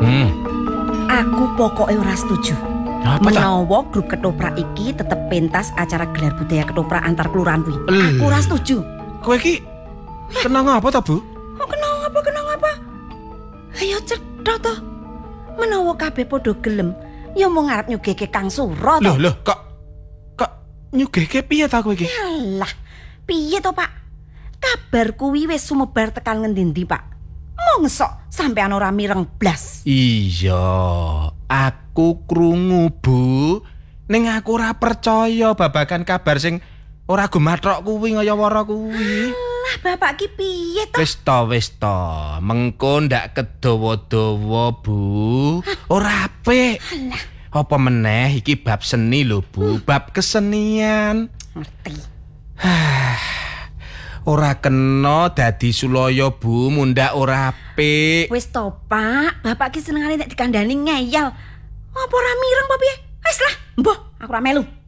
Aku pokoknya ora setuju. Apa ta? Menawa grup ketoprak iki tetep pentas acara gelar budaya ketoprak antar kelurahan kuwi. Aku ora setuju. Kowe iki kenang apa ta, Bu? Oh, kenang apa? Ayo cetha to. Menawa kabeh padha gelem, ya mung ngarep nyugihke Kang Sura to. Loh, kok nyugihke piye ta kowe iki? Alah, piye to, Pak? Kabar kuwi wis sumebar tekan ngendi-endi, Pak? Mongso sampean ora mireng blas. Iya, aku krungu, Bu. Ning aku ora percaya babagan kabar sing ora gumathok kuwi kaya wara kuwi. Lah, Bapak ki piye to? Wis to. Mengko ndak kedawa-dawa, Bu. Ora apik. Apa meneh iki bab seni lho, Bu. Bab kesenian. Ngerti. Ora kena dadi sulaya, Bu. Mundak ora apik. Wis to, Pak. Bapak ki senengane nek dikandani ngeyel. Apa ora mireng apa piye? Wis lah, mbah, aku ora melu.